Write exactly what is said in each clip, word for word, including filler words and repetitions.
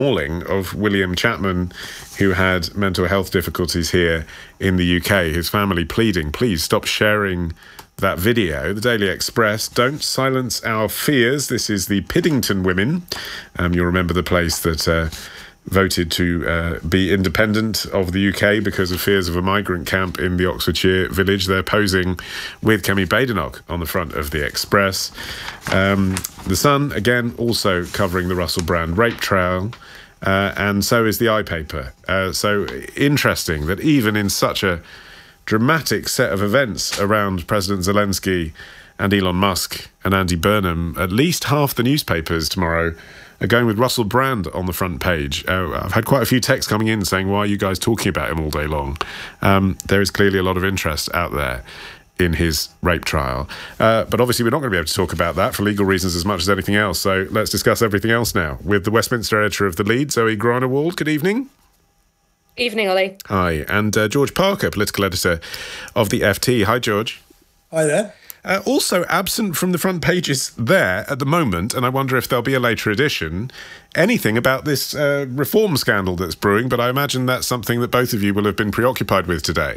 appalling of William Chapman, who had mental health difficulties here in the U K. His family pleading, please stop sharing that video. The Daily Express, don't silence our fears. This is the Piddington women. Um, you'll remember the place that uh, voted to uh, be independent of the U K because of fears of a migrant camp in the Oxfordshire village. They're posing with Kemi Badenoch on the front of the Express. Um, the Sun, again, also covering the Russell Brand rape trial. Uh, and so is the iPaper. Uh, so interesting that even in such a dramatic set of events around President Zelensky and Elon Musk and Andy Burnham, at least half the newspapers tomorrow are going with Russell Brand on the front page. Uh, I've had quite a few texts coming in saying, why are you guys talking about him all day long? Um, there is clearly a lot of interest out there in his rape trial. Uh, but obviously we're not going to be able to talk about that for legal reasons as much as anything else. So let's discuss everything else now with the Westminster editor of The Lead, Zoe Greinewald. Good evening. Evening, Ollie. Hi. And uh, George Parker, political editor of the F T. Hi, George. Hi there. Uh, also absent from the front pages there at the moment, and I wonder if there'll be a later edition, anything about this uh, reform scandal that's brewing, but I imagine that's something that both of you will have been preoccupied with today.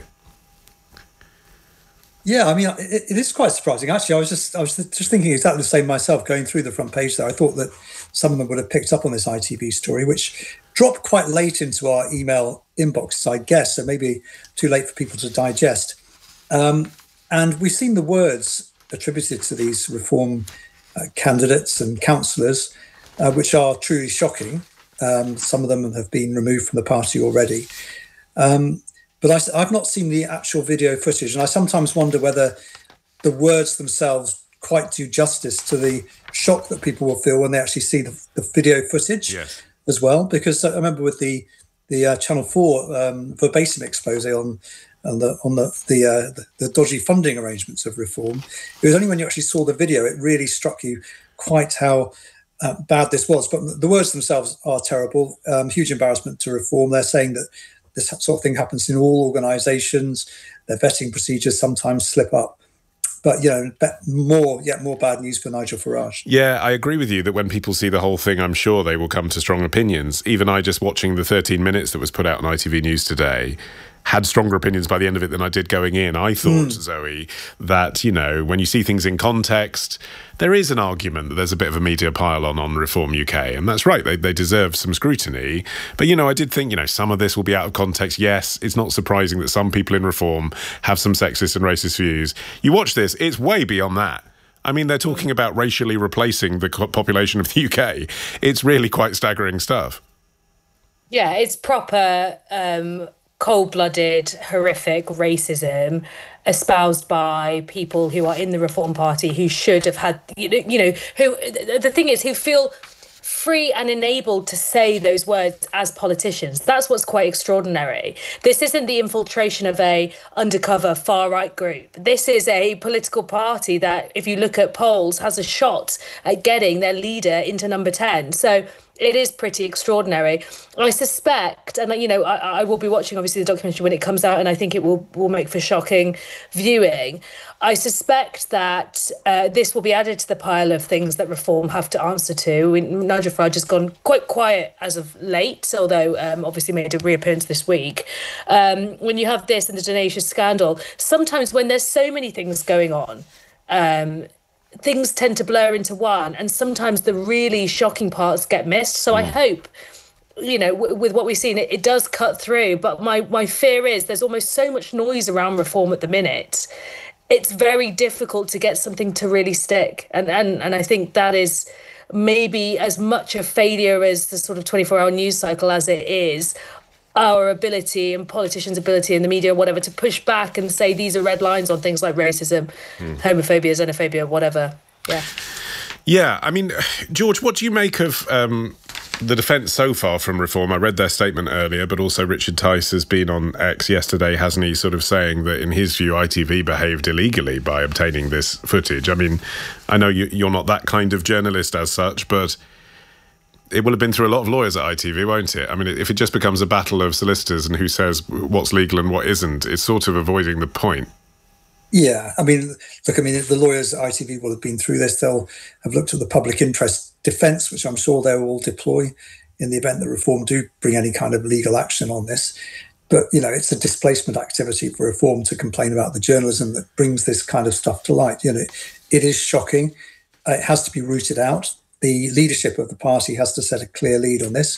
Yeah, I mean, it, it is quite surprising. Actually, I was just I was just thinking exactly the same myself going through the front page there. I thought that some of them would have picked up on this I T V story, which dropped quite late into our email inboxes, I guess, so maybe too late for people to digest. Um, and we've seen the words attributed to these reform uh, candidates and councillors, uh, which are truly shocking. Um, some of them have been removed from the party already. Um, But I, I've not seen the actual video footage, and I sometimes wonder whether the words themselves quite do justice to the shock that people will feel when they actually see the, the video footage yes. as well. Because I remember with the the uh, Channel Four um, verbatim expose on on the on the the, uh, the the dodgy funding arrangements of reform, it was only when you actually saw the video it really struck you quite how uh, bad this was. But the words themselves are terrible. Um, huge embarrassment to reform. They're saying that this sort of thing happens in all organisations. Their vetting procedures sometimes slip up. But, you know, more, yet more bad news for Nigel Farage. Yeah, I agree with you that when people see the whole thing, I'm sure they will come to strong opinions. Even I, just watching the thirteen minutes that was put out on I T V News today, had stronger opinions by the end of it than I did going in. I thought, mm. Zoe, that, you know, when you see things in context, there is an argument that there's a bit of a media pile-on on Reform U K, and that's right, they, they deserve some scrutiny. But, you know, I did think, you know, some of this will be out of context. Yes, it's not surprising that some people in Reform have some sexist and racist views. You watch this, it's way beyond that. I mean, they're talking about racially replacing the population of the U K. It's really quite staggering stuff. Yeah, it's proper Um... cold-blooded, horrific racism espoused by people who are in the Reform Party who should have had, you know, you know, who, the thing is, who feel free and enabled to say those words as politicians. That's what's quite extraordinary. This isn't the infiltration of a undercover far-right group. This is a political party that, if you look at polls, has a shot at getting their leader into number ten. So it is pretty extraordinary. I suspect, and you know, I, I will be watching obviously the documentary when it comes out, and I think it will will make for shocking viewing. I suspect that uh, this will be added to the pile of things that Reform have to answer to. We, Nigel Farage has gone quite quiet as of late, although um, obviously made a reappearance this week. Um, when you have this and the Donatia scandal, sometimes when there's so many things going on, um, things tend to blur into one, and sometimes the really shocking parts get missed. So mm. I hope, you know, w- with what we've seen, it, it does cut through. But my, my fear is there's almost so much noise around Reform at the minute. It's very difficult to get something to really stick. And, and, and I think that is maybe as much a failure as the sort of twenty-four hour news cycle as it is our ability and politicians' ability in the media, whatever, to push back and say these are red lines on things like racism, mm. homophobia, xenophobia, whatever. Yeah. Yeah, I mean, George, what do you make of um, the defence so far from Reform? I read their statement earlier, but also Richard Tice has been on X yesterday, hasn't he, sort of saying that in his view I T V behaved illegally by obtaining this footage. I mean, I know you, you're not that kind of journalist as such, but it will have been through a lot of lawyers at I T V, won't it? I mean, if it just becomes a battle of solicitors and who says what's legal and what isn't, it's sort of avoiding the point. Yeah, I mean, look, I mean, the lawyers at I T V will have been through this. They'll have looked at the public interest defence, which I'm sure they will deploy in the event that Reform do bring any kind of legal action on this. But, you know, it's a displacement activity for Reform to complain about the journalism that brings this kind of stuff to light. You know, it is shocking. It has to be rooted out. The leadership of the party has to set a clear lead on this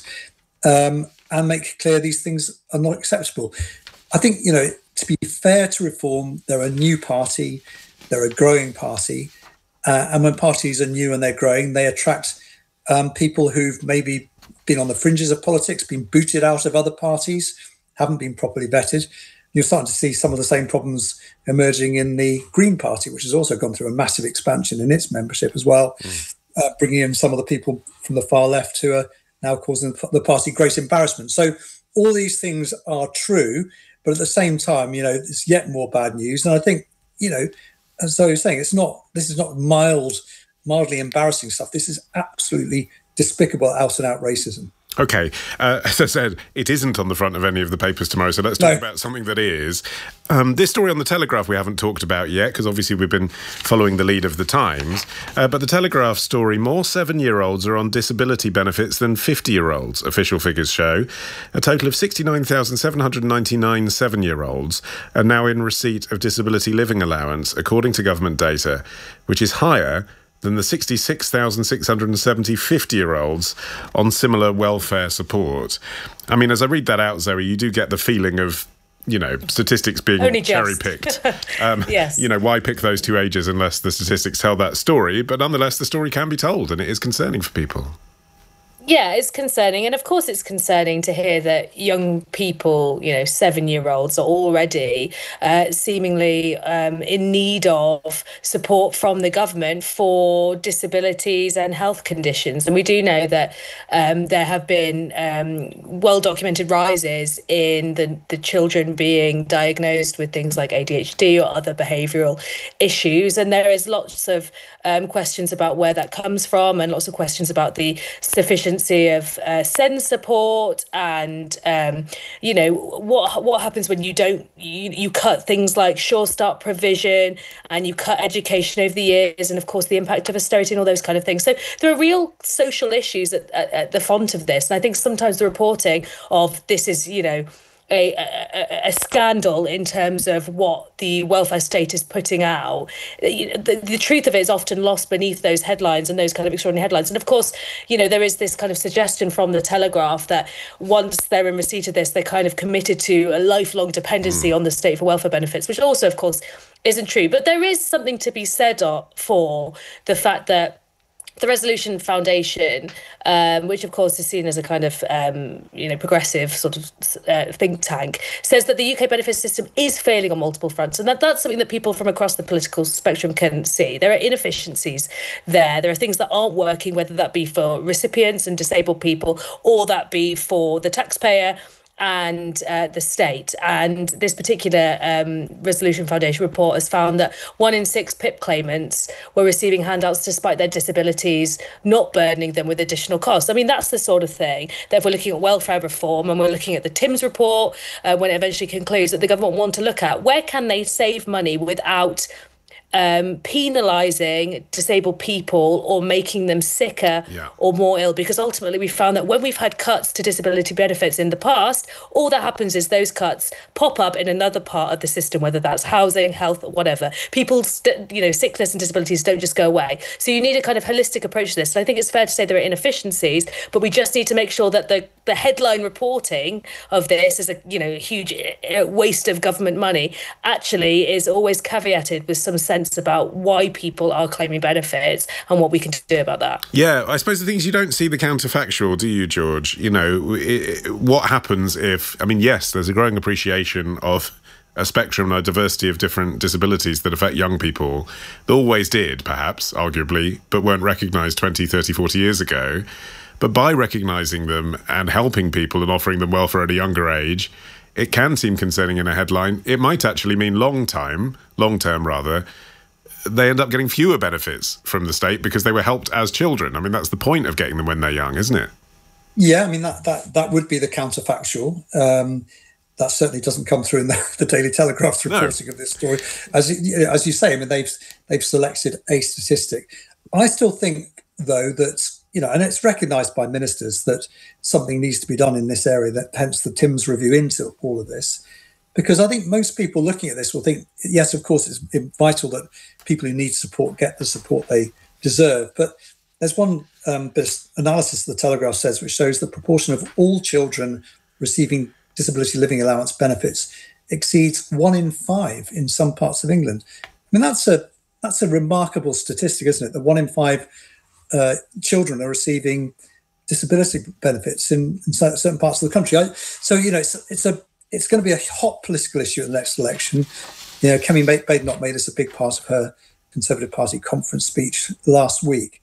um, and make clear these things are not acceptable. I think, you know, to be fair to Reform, they're a new party, they're a growing party. Uh, and when parties are new and they're growing, they attract um, people who've maybe been on the fringes of politics, been booted out of other parties, haven't been properly vetted. You're starting to see some of the same problems emerging in the Green Party, which has also gone through a massive expansion in its membership as well, mm. uh, bringing in some of the people from the far left who are now causing the party great embarrassment. So all these things are true, but at the same time, you know, it's yet more bad news. And I think, you know, as I was saying, it's not, this is not mild, mildly embarrassing stuff. This is absolutely despicable, out and out racism. Okay, uh, as I said, it isn't on the front of any of the papers tomorrow, so let's talk no. about something that is. Um, this story on The Telegraph we haven't talked about yet, because obviously we've been following the lead of The Times, uh, but The Telegraph story, more seven-year-olds are on disability benefits than fifty-year-olds, official figures show. A total of sixty-nine thousand seven hundred ninety-nine seven-year-olds are now in receipt of disability living allowance, according to government data, which is higher than the sixty-six thousand six hundred seventy fifty-year-olds on similar welfare support. I mean, as I read that out, Zoe, you do get the feeling of, you know, statistics being cherry-picked. um, yes. You know, why pick those two ages unless the statistics tell that story? But nonetheless, the story can be told, and it is concerning for people. Yeah, it's concerning. And of course, it's concerning to hear that young people, you know, seven-year-olds are already uh, seemingly um, in need of support from the government for disabilities and health conditions. And we do know that um, there have been um, well-documented rises in the, the children being diagnosed with things like A D H D or other behavioural issues. And there is lots of um, questions about where that comes from, and lots of questions about the sufficiency of uh, SEND support, and um, you know, what what happens when you don't you, you cut things like Sure Start provision, and you cut education over the years, and of course the impact of austerity and all those kind of things. So there are real social issues at, at, at the font of this, and I think sometimes the reporting of this is, you know, A, a, a scandal in terms of what the welfare state is putting out. The, the truth of it is often lost beneath those headlines and those kind of extraordinary headlines. And of course, you know, there is this kind of suggestion from the Telegraph that once they're in receipt of this, they're kind of committed to a lifelong dependency mm. on the state for welfare benefits, which also, of course, isn't true. But there is something to be said for the fact that the Resolution Foundation, um, which of course is seen as a kind of um, you know progressive sort of uh, think tank, says that the U K benefit system is failing on multiple fronts, and that that's something that people from across the political spectrum can see. There are inefficiencies there. There are things that aren't working, whether that be for recipients and disabled people, or that be for the taxpayer and uh, the state. And this particular um, Resolution Foundation report has found that one in six P I P claimants were receiving handouts despite their disabilities not burdening them with additional costs. I mean, that's the sort of thing that if we're looking at welfare reform, and we're looking at the Timms report, uh, when it eventually concludes, that the government want to look at, where can they save money without Um, penalising disabled people or making them sicker yeah. or more ill? Because ultimately we found that when we've had cuts to disability benefits in the past, all that happens is those cuts pop up in another part of the system, whether that's housing, health, or whatever. People's, st- you know, sickness and disabilities don't just go away. So you need a kind of holistic approach to this. And I think it's fair to say there are inefficiencies, but we just need to make sure that the, the headline reporting of this is a, you know, huge waste of government money actually is always caveated with some sense about why people are claiming benefits and what we can do about that. Yeah, I suppose the thing is, you don't see the counterfactual, do you, George? You know, it, what happens if, I mean, yes, there's a growing appreciation of a spectrum and a diversity of different disabilities that affect young people. They always did, perhaps, arguably, but weren't recognised twenty, thirty, forty years ago. But by recognising them and helping people and offering them welfare at a younger age, it can seem concerning in a headline. It might actually mean long time, long term rather, they end up getting fewer benefits from the state because they were helped as children. I mean, that's the point of getting them when they're young, isn't it? Yeah, I mean, that that, that would be the counterfactual. Um, that certainly doesn't come through in the, the Daily Telegraph's reporting no. of this story. As you, as you say, I mean, they've they've selected a statistic. I still think, though, that, you know, and it's recognised by ministers that something needs to be done in this area, that hence the Timms review into all of this. Because I think most people looking at this will think, yes, of course, it's vital that people who need support get the support they deserve. But there's one um, bit of analysis the Telegraph says, which shows the proportion of all children receiving disability living allowance benefits exceeds one in five in some parts of England. I mean, that's a that's a remarkable statistic, isn't it? That one in five uh, children are receiving disability benefits in, in certain parts of the country. I, so, you know, it's, it's a it's going to be a hot political issue at the next election. You know, Kemi Badenoch made this a big part of her Conservative Party conference speech last week.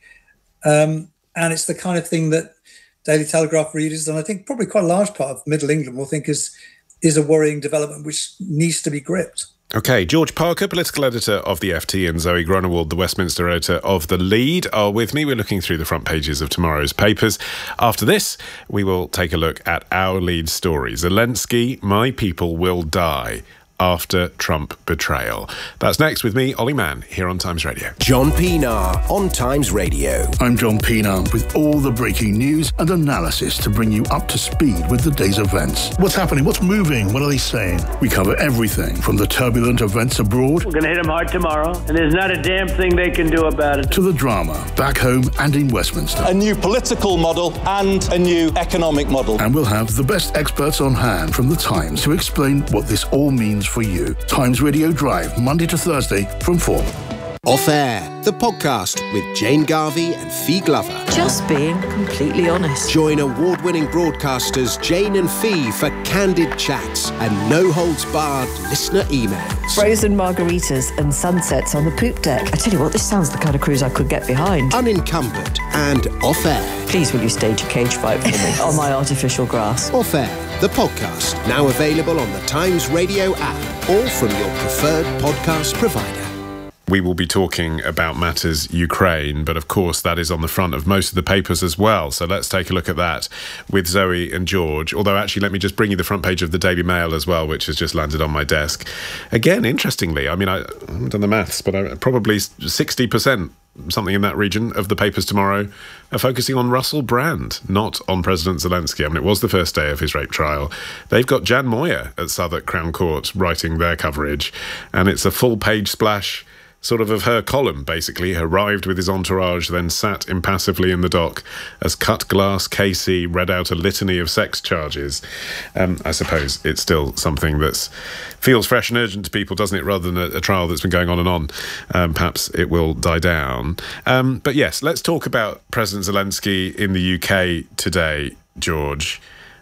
Um, and it's the kind of thing that Daily Telegraph readers, and I think probably quite a large part of Middle England, will think is is a worrying development which needs to be gripped. OK, George Parker, political editor of the F T, and Zoe Grunewald, the Westminster editor of The Lead, are with me. We're looking through the front pages of tomorrow's papers. After this, we will take a look at our lead story. Zelensky, my people will die after Trump betrayal. That's next with me, Ollie Mann, here on Times Radio. John Pienaar on Times Radio. I'm John Pienaar with all the breaking news and analysis to bring you up to speed with the day's events. What's happening? What's moving? What are they saying? We cover everything from the turbulent events abroad. We're going to hit them hard tomorrow, and there's not a damn thing they can do about it. To the drama back home and in Westminster. A new political model and a new economic model. And we'll have the best experts on hand from the Times to explain what this all means for you. Times Radio Drive, Monday to Thursday from four. Off Air, the podcast with Jane Garvey and Fee Glover. Just being completely honest. Join award-winning broadcasters Jane and Fee for candid chats and no-holds-barred listener emails. Frozen margaritas and sunsets on the poop deck. I tell you what, this sounds the kind of cruise I could get behind. Unencumbered and Off Air. Please will you stage a cage fight for me on my artificial grass. Off Air, the podcast, now available on the Times Radio app or from your preferred podcast provider. We will be talking about matters Ukraine, but of course that is on the front of most of the papers as well. So let's take a look at that with Zoe and George. Although actually, let me just bring you the front page of the Daily Mail as well, which has just landed on my desk. Again, interestingly, I mean, I haven't done the maths, but I, probably sixty percent, something in that region, of the papers tomorrow are focusing on Russell Brand, not on President Zelensky. I mean, it was the first day of his rape trial. They've got Jan Moyer at Southwark Crown Court writing their coverage, and it's a full-page splash sort of of her column, basically. Arrived with his entourage, then sat impassively in the dock as cut-glass K C read out a litany of sex charges. Um, I suppose it's still something that feels fresh and urgent to people, doesn't it, rather than a, a trial that's been going on and on. Um, perhaps it will die down. Um, but yes, let's talk about President Zelensky in the U K today, George.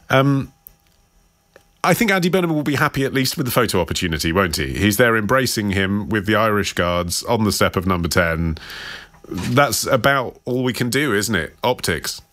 Um I think Andy Burnham will be happy at least with the photo opportunity, won't he? He's there embracing him with the Irish Guards on the step of number ten. That's about all we can do, isn't it? Optics.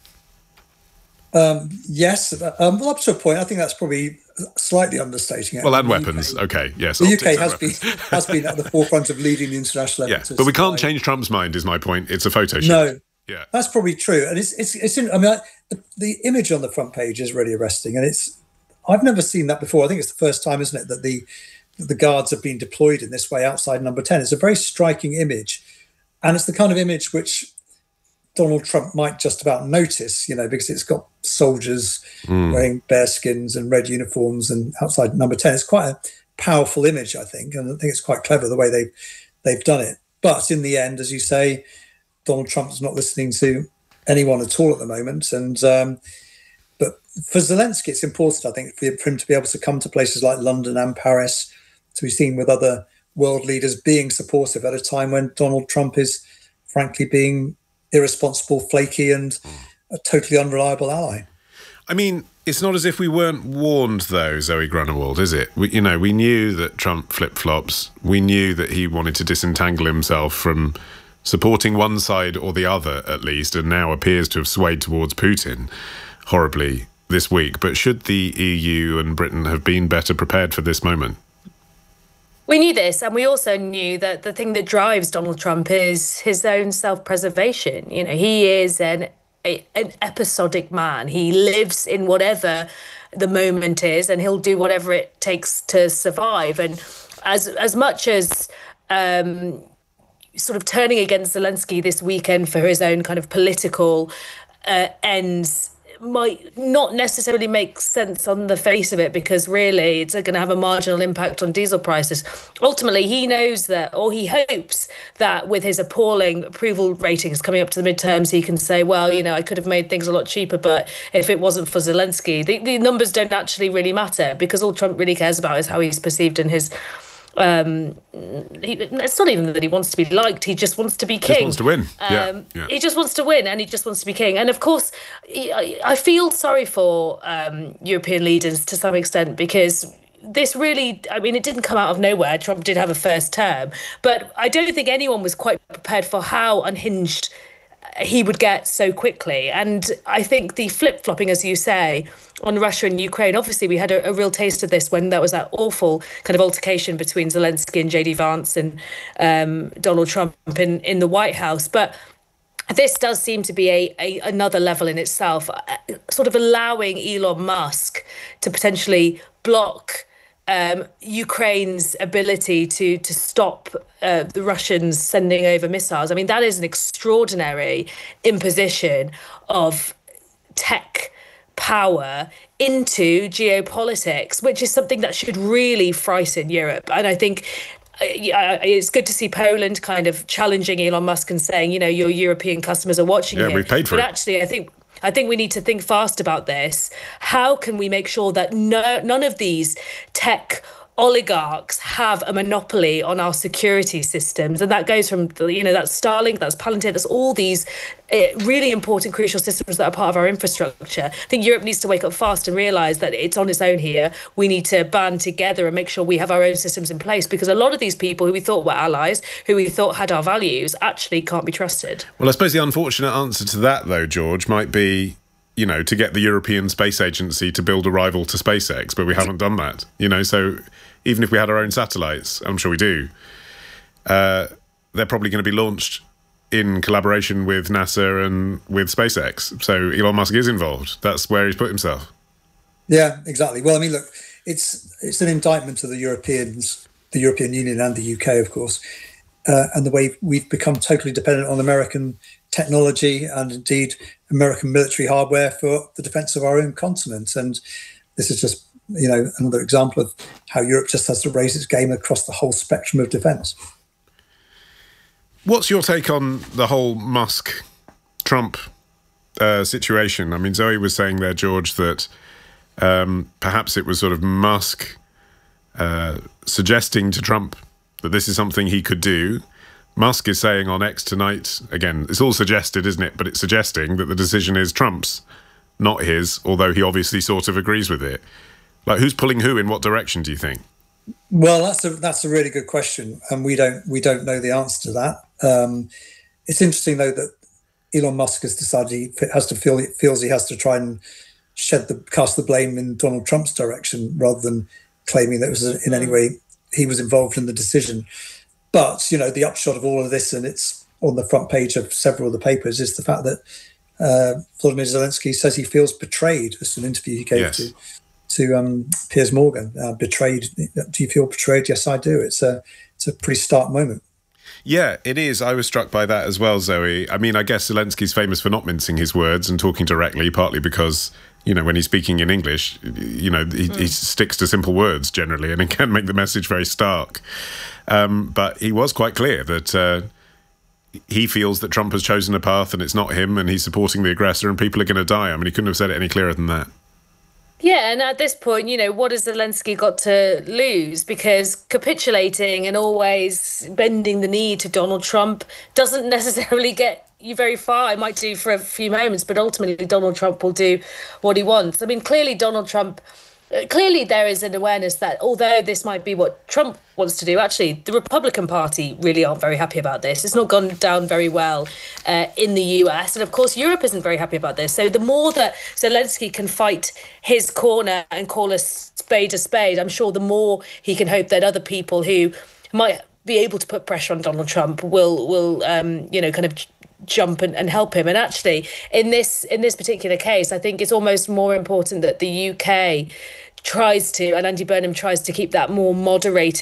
Um, yes. Um, well, up to a point, I think that's probably slightly understating it. Well, and weapons. Okay, yes. The U K has been, has been at the forefront of leading the international effort. Yeah, but we can't change Trump's mind, is my point. It's a photo shoot. No. Yeah. That's probably true. And it's, it's, it's I mean, I, the, the image on the front page is really arresting, and it's, I've never seen that before. I think it's the first time, isn't it, that the that the guards have been deployed in this way outside number ten. It's a very striking image. And it's the kind of image which Donald Trump might just about notice, you know, because it's got soldiers mm. wearing bearskins and red uniforms and outside number ten. It's quite a powerful image, I think. And I think it's quite clever the way they've, they've done it. But in the end, as you say, Donald Trump is not listening to anyone at all at the moment. And um But for Zelensky, it's important, I think, for him to be able to come to places like London and Paris, to be seen with other world leaders being supportive at a time when Donald Trump is, frankly, being irresponsible, flaky, and a totally unreliable ally. I mean, it's not as if we weren't warned, though, Zoe Grunewald, is it? We, you know, we knew that Trump flip-flops. We knew that he wanted to disentangle himself from supporting one side or the other, at least, and now appears to have swayed towards Putin horribly this week. But should the E U and Britain have been better prepared for this moment? We knew this, and we also knew that the thing that drives Donald Trump is his own self-preservation. You know, he is an a, an episodic man. He lives in whatever the moment is, and he'll do whatever it takes to survive. And as as much as um, sort of turning against Zelensky this weekend for his own kind of political uh, ends might not necessarily make sense on the face of it, because really it's going to have a marginal impact on diesel prices. Ultimately, he knows that, or he hopes that with his appalling approval ratings coming up to the midterms, he can say, well, you know, I could have made things a lot cheaper, but if it wasn't for Zelensky, the, the numbers don't actually really matter, because all Trump really cares about is how he's perceived in his um he, it's not even that he wants to be liked, he just wants to be king. Just wants to win. Yeah, um yeah. He just wants to win, and he just wants to be king. And of course, I, I feel sorry for um European leaders to some extent, because this really, I mean, it didn't come out of nowhere. Trump did have a first term, but I don't think anyone was quite prepared for how unhinged he would get so quickly. And I think the flip-flopping, as you say, on Russia and Ukraine, obviously we had a, a real taste of this when there was that awful kind of altercation between Zelensky and J D Vance and um, Donald Trump in, in the White House. But this does seem to be a, a another level in itself, sort of allowing Elon Musk to potentially block Um, Ukraine's ability to to stop uh, the Russians sending over missiles. I mean, that is an extraordinary imposition of tech power into geopolitics, which is something that should really frighten Europe. And I think uh, it's good to see Poland kind of challenging Elon Musk and saying, you know, your European customers are watching yeah, you. we paid for but it. actually, I think I think we need to think fast about this. How can we make sure that no, none of these tech oligarchs have a monopoly on our security systems? And that goes from, you know, that's Starlink, that's Palantir, that's all these uh, really important, crucial systems that are part of our infrastructure. I think Europe needs to wake up fast and realise that it's on its own here. We need to band together and make sure we have our own systems in place, because a lot of these people who we thought were allies, who we thought had our values, actually can't be trusted. Well, I suppose the unfortunate answer to that, though, George, might be, you know, to get the European Space Agency to build a rival to SpaceX, but we haven't done that. You know, so even if we had our own satellites, I'm sure we do, uh, they're probably going to be launched in collaboration with NASA and with SpaceX. So Elon Musk is involved. That's where he's put himself. Yeah, exactly. Well, I mean, look, it's it's an indictment of the Europeans, the European Union and the U K, of course, uh, and the way we've become totally dependent on American technology and indeed American military hardware for the defence of our own continent. And this is just, you know, another example of how Europe just has to raise its game across the whole spectrum of defence. What's your take on the whole Musk-Trump uh, situation? I mean, Zoe was saying there, George, that um, perhaps it was sort of Musk uh, suggesting to Trump that this is something he could do. Musk is saying on X tonight, again, it's all suggested, isn't it? But it's suggesting that the decision is Trump's, not his, although he obviously sort of agrees with it. Like, who's pulling who in what direction, do you think? Well, that's a that's a really good question, and we don't we don't know the answer to that. Um, it's interesting though that Elon Musk has decided he has to feel feels he has to try and shed the cast the blame in Donald Trump's direction rather than claiming that it was in any way he was involved in the decision. But, you know, the upshot of all of this, and it's on the front page of several of the papers, is the fact that uh, Volodymyr Zelensky says he feels betrayed. This is an interview he gave yes. to to um, Piers Morgan. Uh, betrayed. Do you feel betrayed? Yes, I do. It's a it's a pretty stark moment. Yeah, it is. I was struck by that as well, Zoe. I mean, I guess Zelensky's famous for not mincing his words and talking directly, partly because, you know, when he's speaking in English, you know, he, mm. he sticks to simple words generally, and it can make the message very stark. Um, but he was quite clear that uh, he feels that Trump has chosen a path and it's not him, and he's supporting the aggressor and people are going to die. I mean, he couldn't have said it any clearer than that. Yeah, and at this point, you know, what has Zelensky got to lose? Because capitulating and always bending the knee to Donald Trump doesn't necessarily get you very far. It might do for a few moments, but ultimately Donald Trump will do what he wants. I mean, clearly Donald Trump... Clearly, there is an awareness that although this might be what Trump wants to do, actually, the Republican Party really aren't very happy about this. It's not gone down very well uh, in the U S. And of course, Europe isn't very happy about this. So the more that Zelensky can fight his corner and call a spade a spade, I'm sure the more he can hope that other people who might be able to put pressure on Donald Trump will, will um, you know, kind of jump and, and help him. And actually, in this in this particular case, I think it's almost more important that the U K tries to, and Andy Burnham tries to keep that more moderating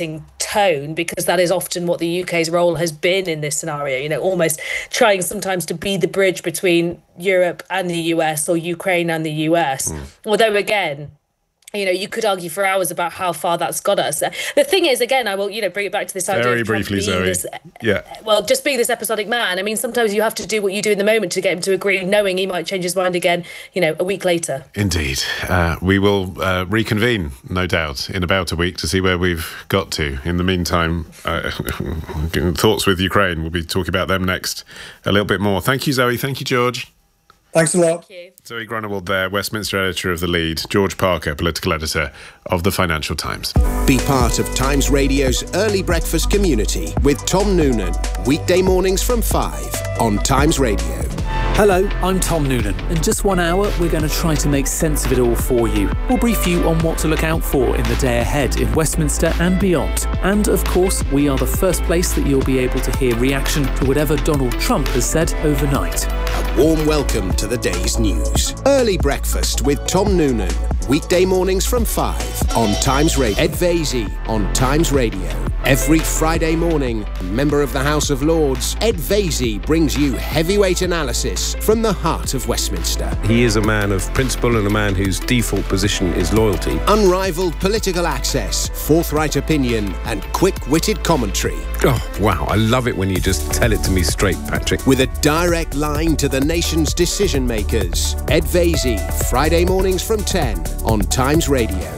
tone, because that is often what the U K's role has been in this scenario, you know, almost trying sometimes to be the bridge between Europe and the U S, or Ukraine and the U S. Mm. Although, again, you know, you could argue for hours about how far that's got us. The thing is, again, I will, you know, bring it back to this idea Very of Trump briefly, being Zoe. this, yeah. well, just being this episodic man. I mean, sometimes you have to do what you do in the moment to get him to agree, knowing he might change his mind again, you know, a week later. Indeed. Uh, we will uh, reconvene, no doubt, in about a week to see where we've got to. In the meantime, uh, thoughts with Ukraine. We'll be talking about them next a little bit more. Thank you, Zoe. Thank you, George. Thanks a lot. Thank you. Zoe Grunewald there, Westminster editor of The Lead, George Parker, political editor of The Financial Times. Be part of Times Radio's early breakfast community with Tom Noonan, weekday mornings from five on Times Radio. Hello, I'm Tom Noonan. In just one hour, we're going to try to make sense of it all for you. We'll brief you on what to look out for in the day ahead in Westminster and beyond. And, of course, we are the first place that you'll be able to hear reaction to whatever Donald Trump has said overnight. A warm welcome to the day's news. Early breakfast with Tom Noonan. Weekday mornings from five on Times Radio. Ed Vaizey on Times Radio. Every Friday morning, a member of the House of Lords, Ed Vaizey brings you heavyweight analysis from the heart of Westminster. He is a man of principle and a man whose default position is loyalty. Unrivaled political access, forthright opinion, and quick-witted commentary. Oh, wow. I love it when you just tell it to me straight, Patrick. With a direct line to the nation's decision-makers. Ed Vaizey, Friday mornings from ten on Times Radio.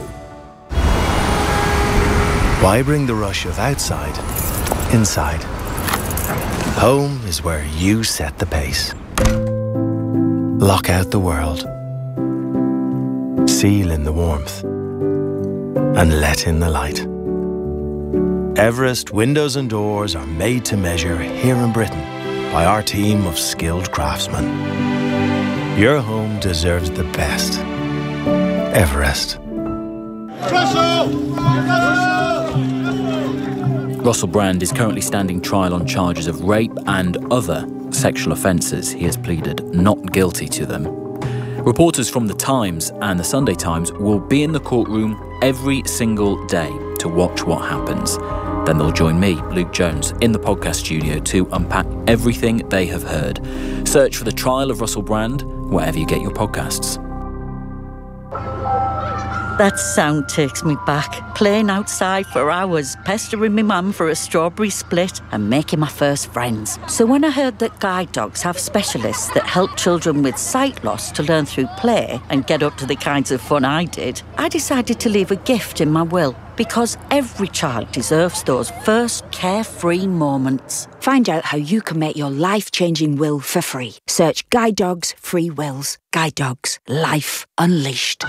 Why bring the rush of outside inside? Home is where you set the pace. Lock out the world. Seal in the warmth. And let in the light. Everest windows and doors are made to measure here in Britain by our team of skilled craftsmen. Your home deserves the best. Everest. Russell Brand is currently standing trial on charges of rape and other sexual offences. He has pleaded not guilty to them. Reporters from The Times and The Sunday Times will be in the courtroom every single day to watch what happens. Then they'll join me, Luke Jones, in the podcast studio to unpack everything they have heard. Search for The Trial of Russell Brand wherever you get your podcasts. That sound takes me back, playing outside for hours, pestering my mum for a strawberry split and making my first friends. So when I heard that guide dogs have specialists that help children with sight loss to learn through play and get up to the kinds of fun I did, I decided to leave a gift in my will, because every child deserves those first carefree moments. Find out how you can make your life-changing will for free. Search Guide Dogs Free Wills. Guide Dogs. Life Unleashed.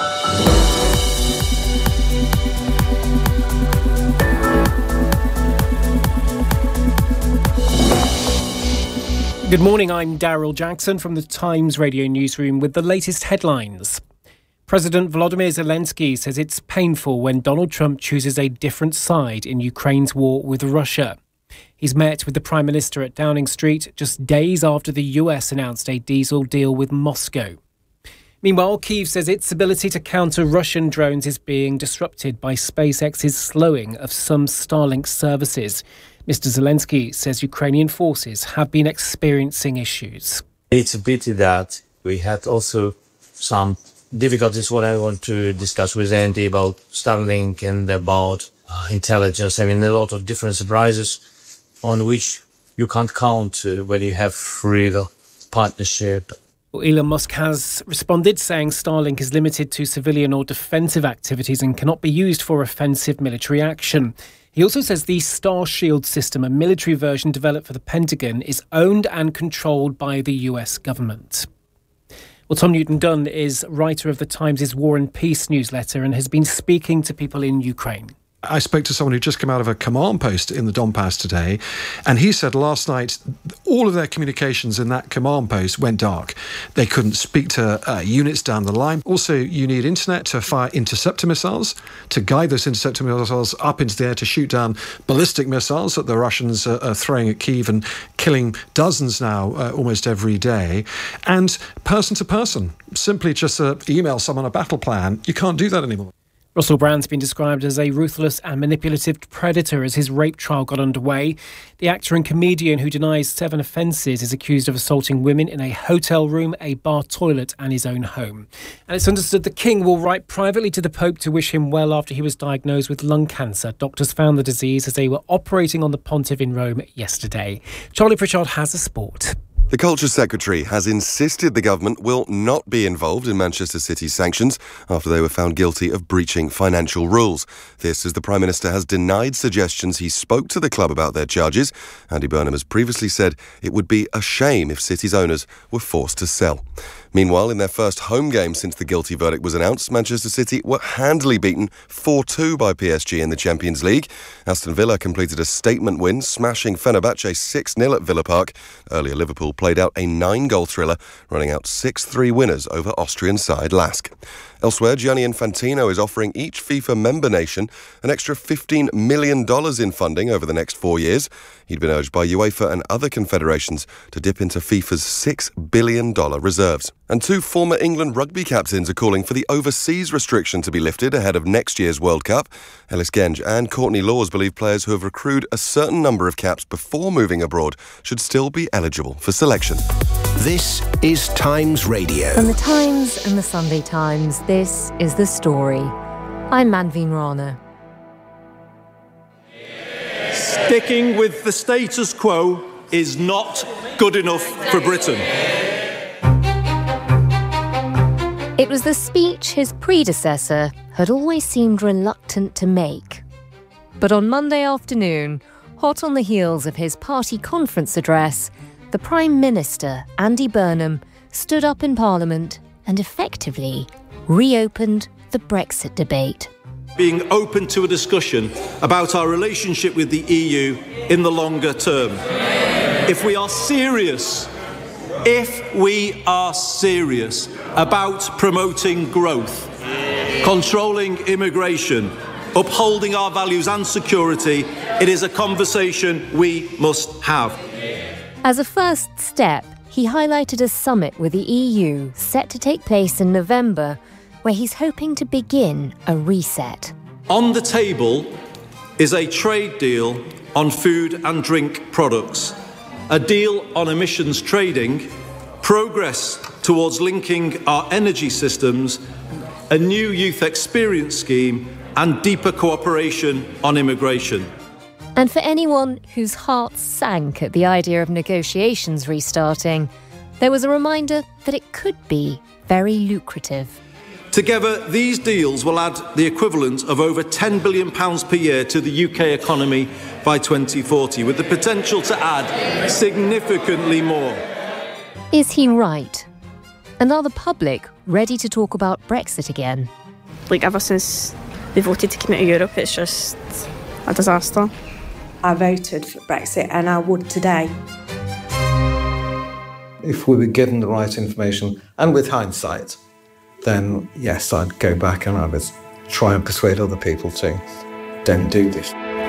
Good morning, I'm Daryl Jackson from the Times Radio newsroom with the latest headlines. President Volodymyr Zelensky says it's painful when Donald Trump chooses a different side in Ukraine's war with Russia. He's met with the Prime Minister at Downing Street just days after the U S announced a diesel deal with Moscow. Meanwhile, Kyiv says its ability to counter Russian drones is being disrupted by SpaceX's slowing of some Starlink services. Mister Zelensky says Ukrainian forces have been experiencing issues. It's a pity that we had also some difficulties, what I want to discuss with Andy about Starlink and about uh, intelligence. I mean, a lot of different surprises on which you can't count uh, when you have real partnership. Elon Musk has responded, saying Starlink is limited to civilian or defensive activities and cannot be used for offensive military action. He also says the Starshield system, a military version developed for the Pentagon, is owned and controlled by the U S government. Well, Tom Newton-Dunn is writer of the Times' War and Peace newsletter and has been speaking to people in Ukraine. I spoke to someone who just come out of a command post in the Donbass today, and he said last night all of their communications in that command post went dark. They couldn't speak to uh, units down the line. Also, you need internet to fire interceptor missiles, to guide those interceptor missiles up into the air to shoot down ballistic missiles that the Russians are, are throwing at Kyiv and killing dozens now uh, almost every day. And person to person, simply just uh, email someone a battle plan. You can't do that anymore. Russell Brand's been described as a ruthless and manipulative predator as his rape trial got underway. The actor and comedian who denies seven offences is accused of assaulting women in a hotel room, a bar toilet and his own home. And it's understood the King will write privately to the Pope to wish him well after he was diagnosed with lung cancer. Doctors found the disease as they were operating on the Pontiff in Rome yesterday. Charlie Pritchard has a sport. The Culture Secretary has insisted the government will not be involved in Manchester City's sanctions after they were found guilty of breaching financial rules. This as the Prime Minister has denied suggestions he spoke to the club about their charges. Andy Burnham has previously said it would be a shame if City's owners were forced to sell. Meanwhile, in their first home game since the guilty verdict was announced, Manchester City were handily beaten four two by P S G in the Champions League. Aston Villa completed a statement win, smashing Fenerbahce six nil at Villa Park. Earlier, Liverpool played out a nine-goal thriller, running out six three winners over Austrian side Lask. Elsewhere, Gianni Infantino is offering each FIFA member nation an extra fifteen million dollars in funding over the next four years. He'd been urged by UEFA and other confederations to dip into FIFA's six billion dollars reserves. And two former England rugby captains are calling for the overseas restriction to be lifted ahead of next year's World Cup. Ellis Genge and Courtney Laws believe players who have accrued a certain number of caps before moving abroad should still be eligible for selection. This is Times Radio. From the Times and the Sunday Times, this is The Story. I'm Manveen Rana. Sticking with the status quo is not good enough for Britain. It was the speech his predecessor had always seemed reluctant to make. But on Monday afternoon, hot on the heels of his party conference address, the Prime Minister, Andy Burnham, stood up in Parliament and effectively reopened the Brexit debate. Being open to a discussion about our relationship with the E U in the longer term. If we are serious, if we are serious about promoting growth, controlling immigration, upholding our values and security, it is a conversation we must have. As a first step, he highlighted a summit with the E U set to take place in November, where he's hoping to begin a reset. On the table is a trade deal on food and drink products, a deal on emissions trading, progress towards linking our energy systems, a new youth experience scheme, and deeper cooperation on immigration. And for anyone whose heart sank at the idea of negotiations restarting, there was a reminder that it could be very lucrative. Together, these deals will add the equivalent of over ten billion pounds per year to the U K economy by twenty forty, with the potential to add significantly more. Is he right? And are the public ready to talk about Brexit again? Like, ever since they voted to come out of Europe, it's just a disaster. I voted for Brexit and I would today. If we were given the right information, and with hindsight, then yes, I'd go back and I would try and persuade other people to don't do this.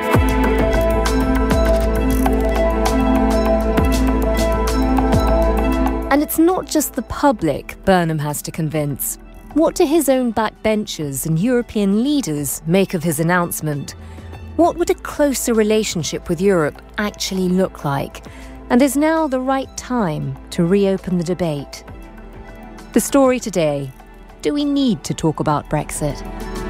And it's not just the public Burnham has to convince. What do his own backbenchers and European leaders make of his announcement? What would a closer relationship with Europe actually look like? And is now the right time to reopen the debate? The Story today. Do we need to talk about Brexit?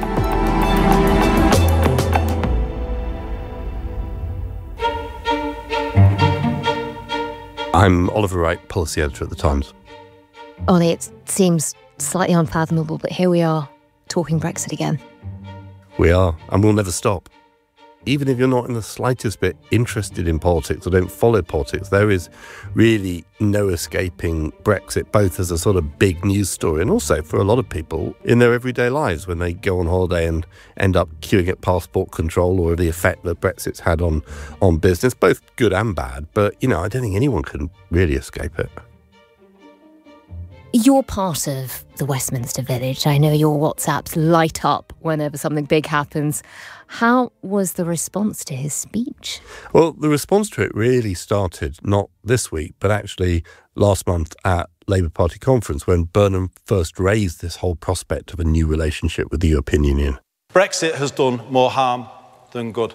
I'm Oliver Wright, policy editor at The Times. Ollie, it seems slightly unfathomable, but here we are, talking Brexit again. We are, and we'll never stop. Even if you're not in the slightest bit interested in politics or don't follow politics, there is really no escaping Brexit, both as a sort of big news story and also for a lot of people in their everyday lives when they go on holiday and end up queuing at passport control, or the effect that Brexit's had on, on business, both good and bad. But, you know, I don't think anyone can really escape it. You're part of the Westminster Village. I know your WhatsApps light up whenever something big happens. How was the response to his speech? Well, the response to it really started not this week, but actually last month at Labour Party conference, when Burnham first raised this whole prospect of a new relationship with the European Union. Brexit has done more harm than good.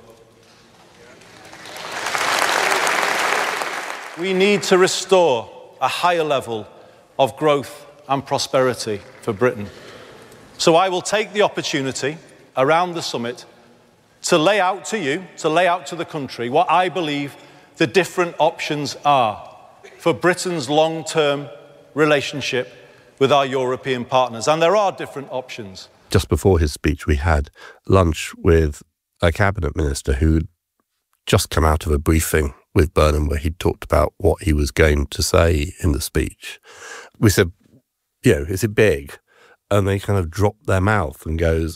We need to restore a higher level of growth and prosperity for Britain. So I will take the opportunity around the summit to lay out to you, to lay out to the country, what I believe the different options are for Britain's long-term relationship with our European partners. And there are different options. Just before his speech, we had lunch with a cabinet minister who'd just come out of a briefing with Burnham where he'd talked about what he was going to say in the speech. We said, you know, is it big? And they kind of dropped their mouth and goes,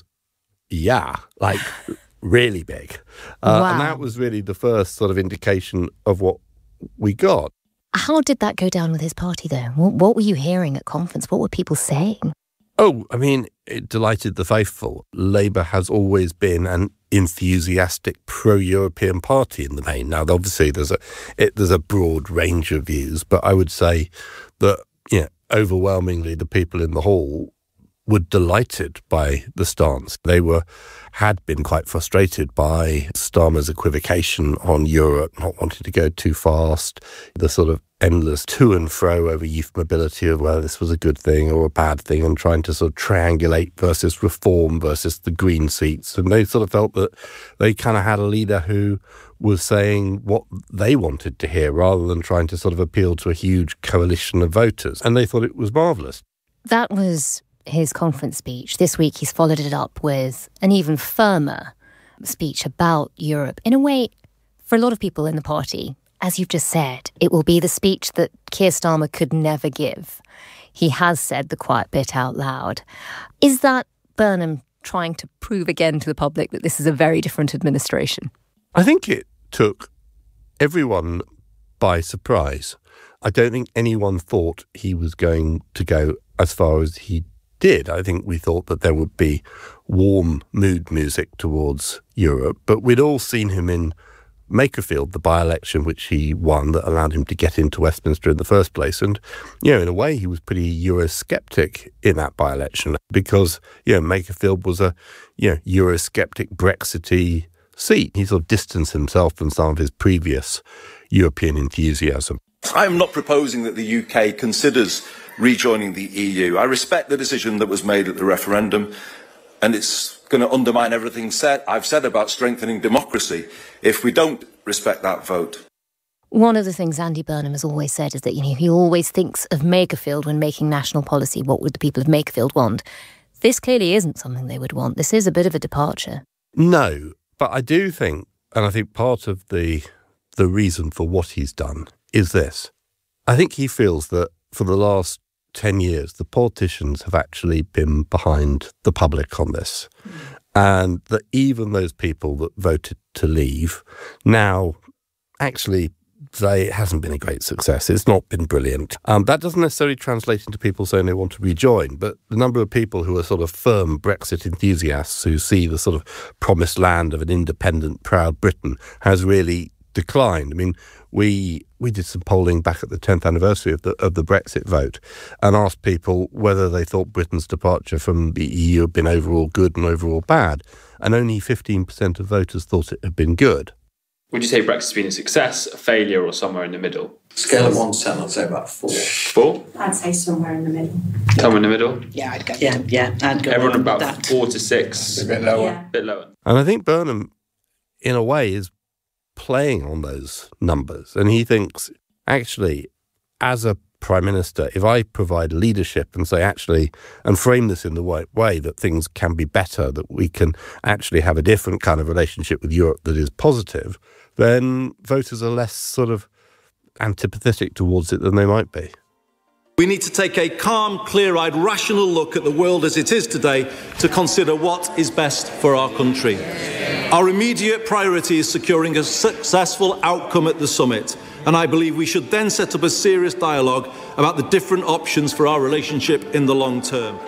yeah, like really big. Uh, Wow. And that was really the first sort of indication of what we got. How did that go down with his party, though? What, what were you hearing at conference? What were people saying? Oh, I mean, it delighted the faithful. Labour has always been an enthusiastic pro-European party in the main. Now, obviously, there's a it, there's a broad range of views, but I would say that, you know, overwhelmingly the people in the hall were delighted by the stance. They were had been quite frustrated by Starmer's equivocation on Europe, not wanting to go too fast, the sort of endless to and fro over youth mobility of whether this was a good thing or a bad thing, and trying to sort of triangulate versus reform versus the green seats. And they sort of felt that they kind of had a leader who was saying what they wanted to hear rather than trying to sort of appeal to a huge coalition of voters. And they thought it was marvellous. That was his conference speech. This week he's followed it up with an even firmer speech about Europe. In a way, for a lot of people in the party, as you've just said, it will be the speech that Keir Starmer could never give. He has said the quiet bit out loud. Is that Burnham trying to prove again to the public that this is a very different administration? I think it took everyone by surprise. I don't think anyone thought he was going to go as far as he did. I think we thought that there would be warm mood music towards Europe, but we'd all seen him in Makerfield, the by-election which he won that allowed him to get into Westminster in the first place. And, you know, in a way, he was pretty Eurosceptic in that by-election because, you know, Makerfield was a, you know, Eurosceptic Brexity seat. He sort of distanced himself from some of his previous European enthusiasm. I am not proposing that the U K considers rejoining the E U. I respect the decision that was made at the referendum, and it's going to undermine everything said, I've said about strengthening democracy if we don't respect that vote. One of the things Andy Burnham has always said is that, you know, he always thinks of Makerfield when making national policy. What would the people of Makerfield want? This clearly isn't something they would want. This is a bit of a departure. No, but I do think, and I think part of the the reason for what he's done is this. I think he feels that for the last ten years, the politicians have actually been behind the public on this. Mm. And that even those people that voted to leave, now actually say it hasn't been a great success. It's not been brilliant. Um, that doesn't necessarily translate into people saying they want to rejoin, but the number of people who are sort of firm Brexit enthusiasts who see the sort of promised land of an independent, proud Britain has really declined. I mean, we we did some polling back at the tenth anniversary of the of the Brexit vote and asked people whether they thought Britain's departure from the E U had been overall good and overall bad, and only fifteen percent of voters thought it had been good. Would you say Brexit's been a success, a failure, or somewhere in the middle? Scale of one to ten, I'd say about four. Four? I'd say somewhere in the middle. Somewhere in the middle? Yeah, I'd go. Yeah, yeah, I'd go. Everyone along with about that. four to six. A bit lower. Yeah. A bit lower. And I think Burnham, in a way, is playing on those numbers. And he thinks, actually, as a Prime Minister, if I provide leadership and say, actually, and frame this in the right way, that things can be better, that we can actually have a different kind of relationship with Europe that is positive, then voters are less sort of antipathetic towards it than they might be. We need to take a calm, clear-eyed, rational look at the world as it is today to consider what is best for our country. Our immediate priority is securing a successful outcome at the summit, and I believe we should then set up a serious dialogue about the different options for our relationship in the long term.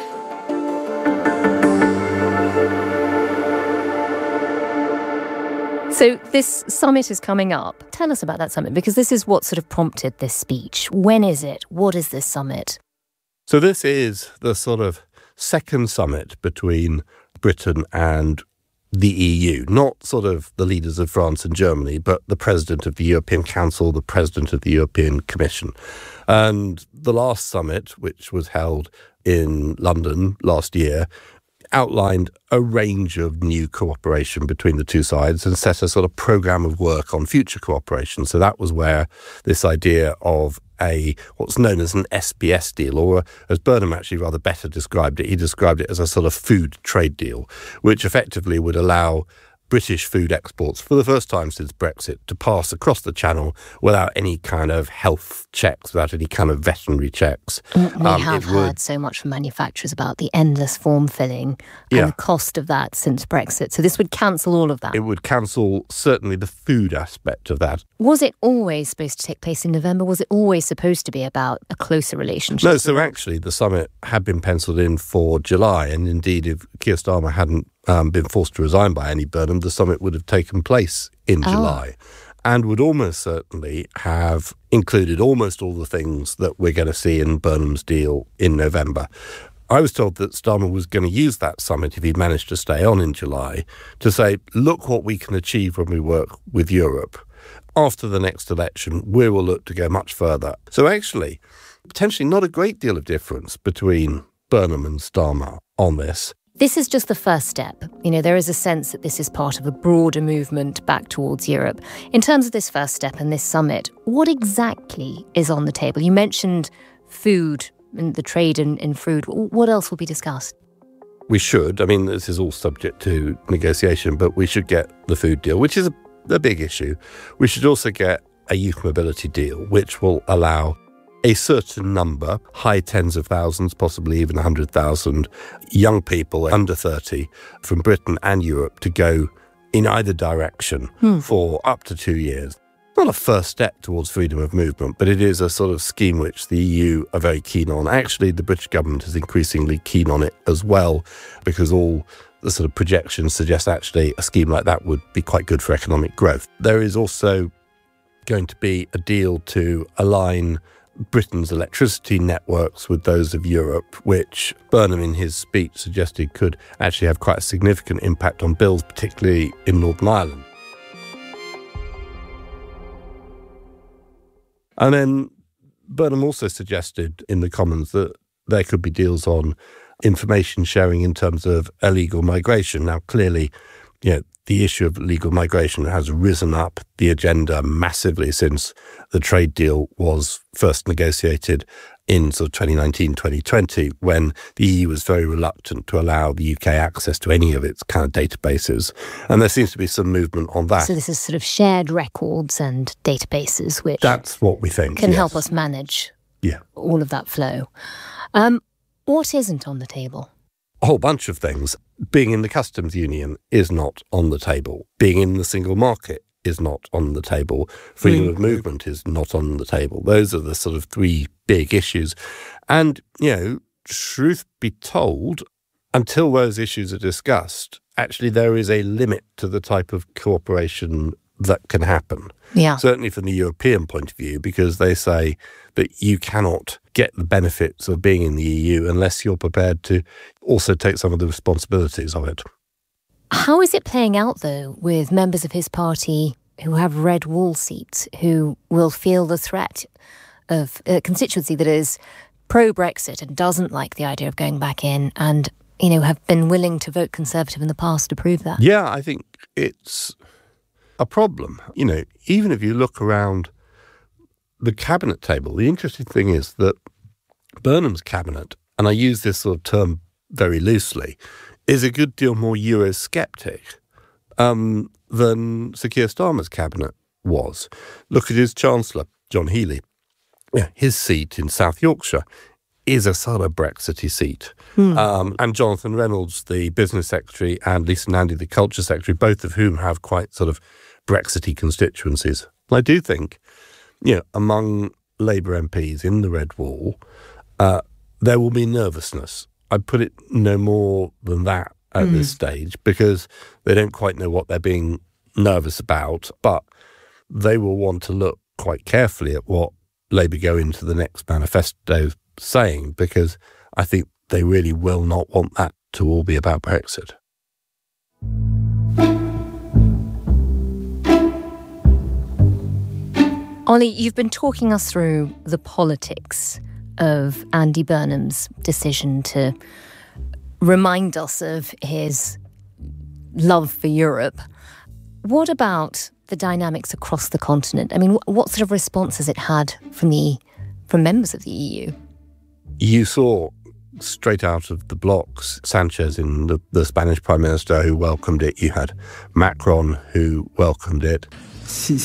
So this summit is coming up. Tell us about that summit, because this is what sort of prompted this speech. When is it? What is this summit? So this is the sort of second summit between Britain and the E U, not sort of the leaders of France and Germany, but the president of the European Council, the president of the European Commission. And the last summit, which was held in London last year, outlined a range of new cooperation between the two sides and set a sort of programme of work on future cooperation. So that was where this idea of a what's known as an S B S deal, or as Burnham actually rather better described it, he described it as a sort of food trade deal, which effectively would allow British food exports, for the first time since Brexit, to pass across the Channel without any kind of health checks, without any kind of veterinary checks. We Um, have it heard would- so much from manufacturers about the endless form filling and Yeah. the cost of that since Brexit. So this would cancel all of that. It would cancel certainly the food aspect of that. Was it always supposed to take place in November? Was it always supposed to be about a closer relationship? No, so actually the summit had been penciled in for July, and indeed if Keir Starmer hadn't um, been forced to resign by Andy Burnham, the summit would have taken place in Oh. July and would almost certainly have included almost all the things that we're going to see in Burnham's deal in November. I was told that Starmer was going to use that summit, if he'd managed to stay on in July, to say, look what we can achieve when we work with Europe. After the next election, we will look to go much further. So actually, potentially not a great deal of difference between Burnham and Starmer on this. This is just the first step. You know, there is a sense that this is part of a broader movement back towards Europe. In terms of this first step and this summit, what exactly is on the table? You mentioned food and the trade in, in food. What else will be discussed? We should, I mean, this is all subject to negotiation, but we should get the food deal, which is a, a big issue. We should also get a youth mobility deal, which will allow a certain number, high tens of thousands, possibly even one hundred thousand young people under thirty from Britain and Europe to go in either direction Hmm. for up to two years. Not a first step towards freedom of movement, but it is a sort of scheme which the E U are very keen on. Actually, the British government is increasingly keen on it as well, because all the sort of projections suggest actually a scheme like that would be quite good for economic growth. There is also going to be a deal to align Britain's electricity networks with those of Europe, which Burnham in his speech suggested could actually have quite a significant impact on bills, particularly in Northern Ireland. And then Burnham also suggested in the Commons that there could be deals on information sharing in terms of illegal migration. Now, clearly, you know, the issue of legal migration has risen up the agenda massively since the trade deal was first negotiated in sort of twenty nineteen, twenty twenty, when the E U was very reluctant to allow the U K access to any of its kind of databases. And there seems to be some movement on that. So this is sort of shared records and databases, which That's what we think, can yes. help us manage Yeah. all of that flow. Um, what isn't on the table? A whole bunch of things. Being in the customs union is not on the table. Being in the single market is not on the table. Freedom Mm. of movement is not on the table. Those are the sort of three big issues. And, you know, truth be told, until those issues are discussed, actually there is a limit to the type of cooperation that can happen. Yeah. Certainly from the European point of view, because they say that you cannot get the benefits of being in the E U unless you're prepared to also take some of the responsibilities of it. How is it playing out, though, with members of his party who have red wall seats, who will feel the threat of a constituency that is pro-Brexit and doesn't like the idea of going back in and, you know, have been willing to vote Conservative in the past to prove that? Yeah, I think it's a problem. You know, even if you look around the cabinet table, the interesting thing is that Burnham's cabinet, and I use this sort of term very loosely, is a good deal more Eurosceptic um, than Sir Keir Starmer's cabinet was. Look at his Chancellor, John Healey. Yeah, his seat in South Yorkshire is a sort of Brexity seat. Hmm. Um, and Jonathan Reynolds, the business secretary, and Lisa Nandy, the culture secretary, both of whom have quite sort of Brexity constituencies. And I do think, you know, among Labour M Ps in the Red Wall, uh, there will be nervousness. I'd put it no more than that at Mm. this stage, because they don't quite know what they're being nervous about, but they will want to look quite carefully at what Labour go into the next manifesto saying, because I think they really will not want that to all be about Brexit. Ollie, you've been talking us through the politics of Andy Burnham's decision to remind us of his love for Europe. What about the dynamics across the continent? I mean, what sort of response has it had from the from members of the E U? You saw straight out of the blocks Sanchez, in the, the Spanish Prime Minister, who welcomed it. You had Macron, who welcomed it. If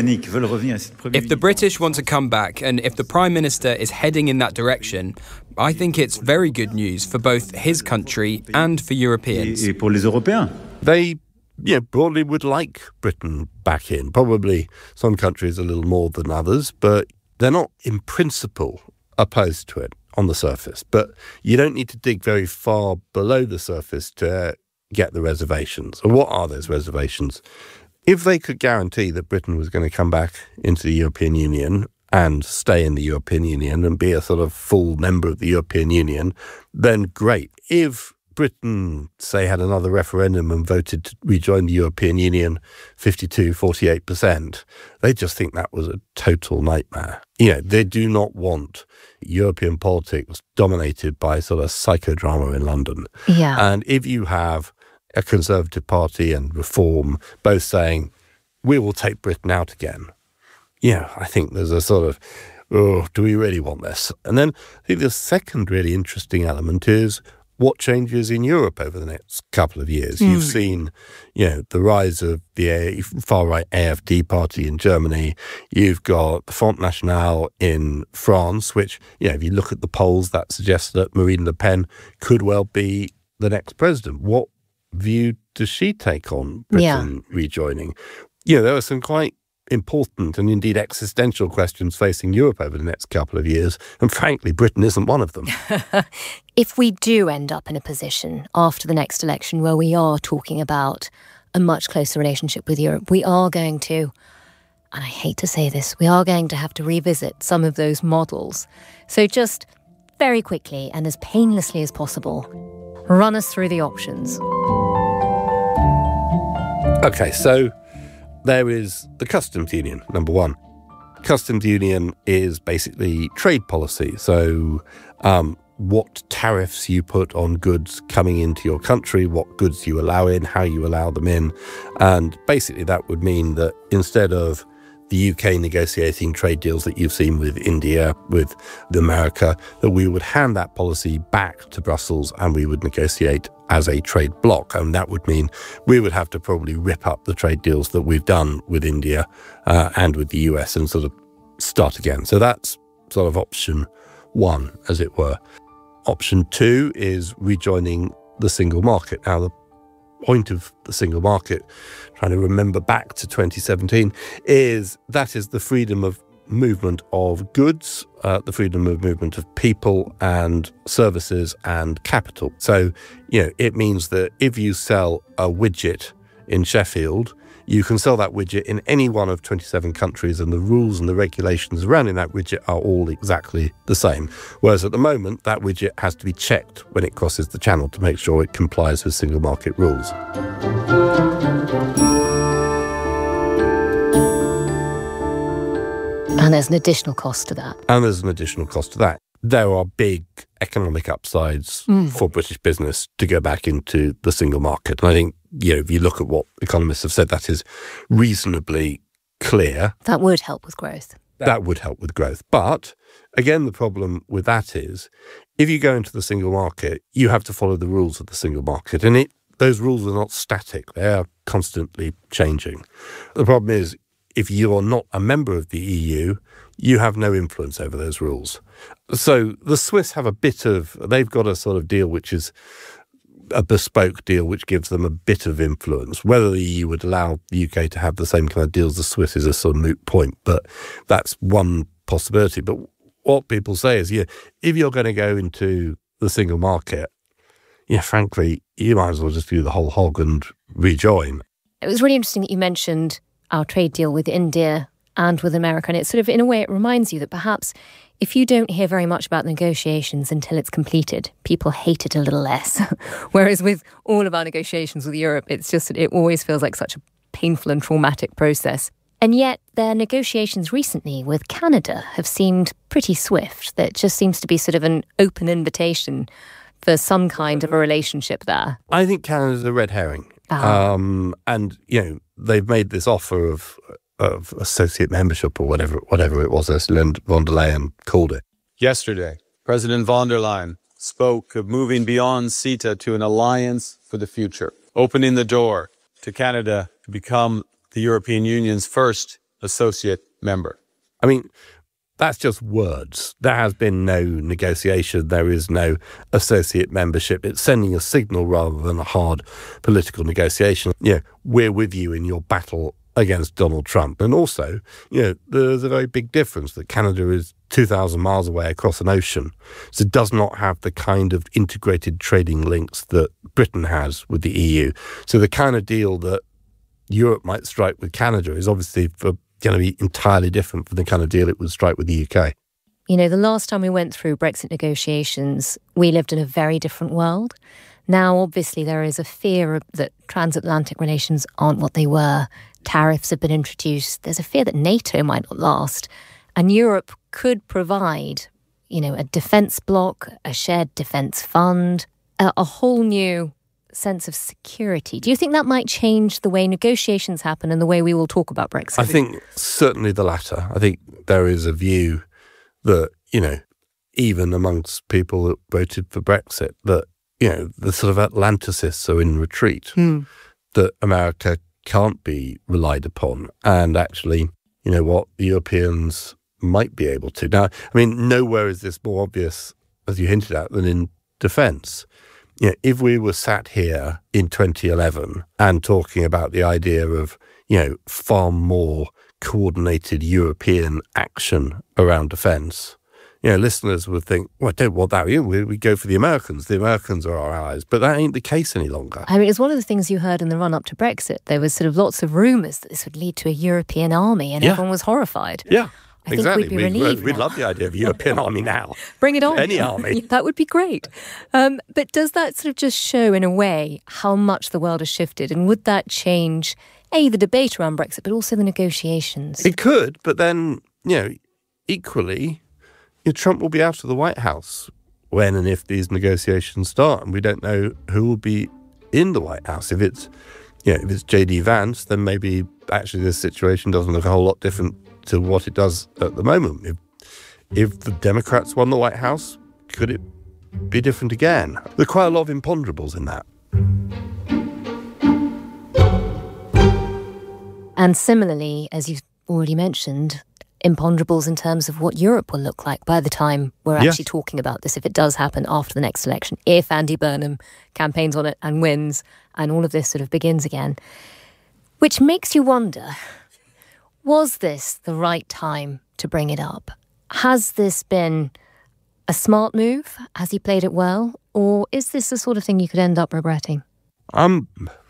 the British want to come back, and if the Prime Minister is heading in that direction, I think it's very good news for both his country and for Europeans. They, you know, broadly would like Britain back in. Probably some countries a little more than others, but they're not in principle opposed to it on the surface. But you don't need to dig very far below the surface to get the reservations. And what are those reservations? If they could guarantee that Britain was going to come back into the European Union and stay in the European Union and be a sort of full member of the European Union, then great. If Britain, say, had another referendum and voted to rejoin the European Union, fifty-two, forty-eight percent, they just think that was a total nightmare. You know, they do not want European politics dominated by sort of psychodrama in London. Yeah. And if you have a Conservative Party and Reform both saying, we will take Britain out again, yeah, I think there's a sort of, oh, do we really want this? And then I think the second really interesting element is what changes in Europe over the next couple of years. Mm. You've seen, you know, the rise of the far-right A F D party in Germany. You've got the Front National in France, which, you know, if you look at the polls, that suggests that Marine Le Pen could well be the next president. What view does she take on Britain yeah. rejoining? You know, there are some quite important and indeed existential questions facing Europe over the next couple of years, and frankly, Britain isn't one of them. If we do end up in a position after the next election where we are talking about a much closer relationship with Europe, we are going to, and I hate to say this, we are going to have to revisit some of those models. So just very quickly and as painlessly as possible, run us through the options. Okay, so there is the customs union, number one. Customs union is basically trade policy. So um, what tariffs you put on goods coming into your country, what goods you allow in, how you allow them in. And basically that would mean that instead of the U K negotiating trade deals that you've seen with India, with America, that we would hand that policy back to Brussels and we would negotiate as a trade bloc. And that would mean we would have to probably rip up the trade deals that we've done with India uh, and with the U S and sort of start again. So that's sort of option one, as it were. Option two is rejoining the single market. Now, the point of the single market, trying to remember back to twenty seventeen, is that is the freedom of movement of goods, uh, the freedom of movement of people and services and capital. So, you know, it means that if you sell a widget in Sheffield, you can sell that widget in any one of twenty-seven countries, and the rules and the regulations surrounding that widget are all exactly the same. Whereas at the moment, that widget has to be checked when it crosses the channel to make sure it complies with single market rules. And there's an additional cost to that. And there's an additional cost to that. There are big economic upsides mm. for British business to go back into the single market. And I think, you know, if you look at what economists have said, that is reasonably clear. That would help with growth. That would help with growth. But again, the problem with that is if you go into the single market, you have to follow the rules of the single market. And it, those rules are not static. They are constantly changing. The problem is, if you are not a member of the E U, you have no influence over those rules. So the Swiss have a bit of, they've got a sort of deal which is a bespoke deal which gives them a bit of influence. Whether the E U would allow the U K to have the same kind of deals as Swiss is a sort of moot point, but that's one possibility. But what people say is, yeah, if you're going to go into the single market, yeah, frankly, you might as well just do the whole hog and rejoin. It was really interesting that you mentioned our trade deal with India and with America. And it sort of, in a way, it reminds you that perhaps if you don't hear very much about negotiations until it's completed, people hate it a little less. Whereas with all of our negotiations with Europe, it's just that it always feels like such a painful and traumatic process. And yet their negotiations recently with Canada have seemed pretty swift. There just seems to be sort of an open invitation for some kind of a relationship there. I think Canada's a red herring. Uh-huh. Um, and, you know, they've made this offer of of associate membership or whatever whatever it was, as von der Leyen called it. Yesterday, President von der Leyen spoke of moving beyond CETA to an alliance for the future, opening the door to Canada to become the European Union's first associate member. I mean, that's just words. There has been no negotiation. There is no associate membership. It's sending a signal rather than a hard political negotiation. Yeah, we're with you in your battle against Donald Trump. And also, you know, there's a very big difference that Canada is two thousand miles away across an ocean, so it does not have the kind of integrated trading links that Britain has with the E U. So the kind of deal that Europe might strike with Canada is obviously for going to be entirely different from the kind of deal it would strike with the U K. You know, the last time we went through Brexit negotiations, we lived in a very different world. Now, obviously, there is a fear that transatlantic relations aren't what they were. Tariffs have been introduced. There's a fear that NATO might not last. And Europe could provide, you know, a defence bloc, a shared defence fund, a, a whole new sense of security. Do you think that might change the way negotiations happen and the way we will talk about Brexit? I think certainly the latter. I think there is a view that, you know, even amongst people that voted for Brexit, that, you know, the sort of Atlanticists are in retreat, mm. that America can't be relied upon. And actually, you know what, the Europeans might be able to. Now, I mean, nowhere is this more obvious, as you hinted at, than in defence. You know, if we were sat here in twenty eleven and talking about the idea of, you know, far more coordinated European action around defence, you know, listeners would think, well, I don't want that. We, we go for the Americans. The Americans are our allies. But that ain't the case any longer. I mean, it's one of the things you heard in the run-up to Brexit. There was sort of lots of rumours that this would lead to a European army, and yeah. everyone was horrified. Yeah. I exactly. think we'd be relieved. We'd, we'd love the idea of a European army now. Bring it on. Any army. That would be great. Um, but does that sort of just show, in a way, how much the world has shifted? And would that change, A, the debate around Brexit, but also the negotiations? It could, but then, you know, equally, you know, Trump will be out of the White House when and if these negotiations start. And we don't know who will be in the White House. If it's, you know, if it's J D Vance, then maybe actually this situation doesn't look a whole lot different to what it does at the moment. If, if the Democrats won the White House, could it be different again? There are quite a lot of imponderables in that. And similarly, as you've already mentioned, imponderables in terms of what Europe will look like by the time we're actually yes. talking about this, if it does happen after the next election, if Andy Burnham campaigns on it and wins, and all of this sort of begins again. Which makes you wonder, was this the right time to bring it up? Has this been a smart move? Has he played it well? Or is this the sort of thing you could end up regretting? Um,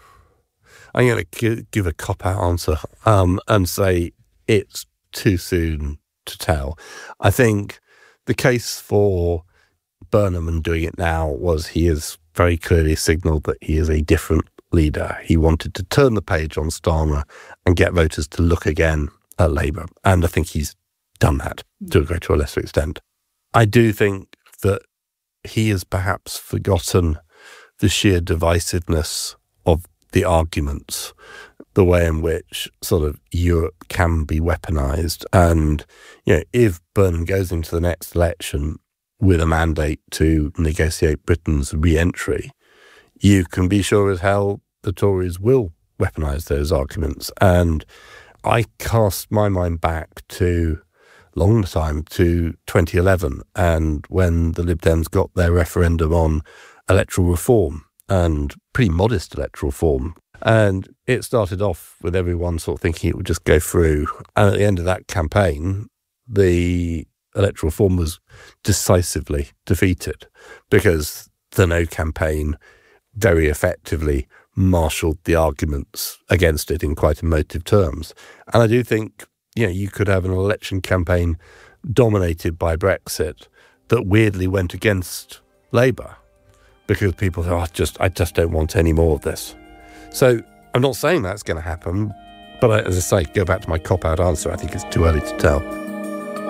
I'm going to give a cop-out answer um, and say it's too soon to tell. I think the case for Burnham and doing it now was he has very clearly signalled that he is a different leader. He wanted to turn the page on Starmer and get voters to look again at Labour. And I think he's done that to a greater or lesser extent. I do think that he has perhaps forgotten the sheer divisiveness of the arguments, the way in which sort of Europe can be weaponised. And, you know, if Burnham goes into the next election with a mandate to negotiate Britain's re-entry, you can be sure as hell the Tories will weaponise those arguments. And I cast my mind back to long time, to twenty eleven, and when the Lib Dems got their referendum on electoral reform, and pretty modest electoral reform. And it started off with everyone sort of thinking it would just go through. And at the end of that campaign, the electoral reform was decisively defeated because the No campaign very effectively marshalled the arguments against it in quite emotive terms. And I do think, you know, you could have an election campaign dominated by Brexit that weirdly went against Labour because people say, oh, I just, I just don't want any more of this. So I'm not saying that's going to happen, But I, as I say, go back to my cop-out answer, I think it's too early to tell.